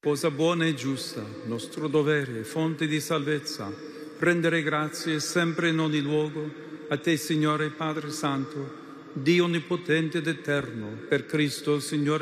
Cosa buona e giusta, nostro dovere, fonte di salvezza, rendere grazie sempre in ogni luogo a te, Signore Padre Santo, Dio onnipotente ed eterno, per Cristo, Signore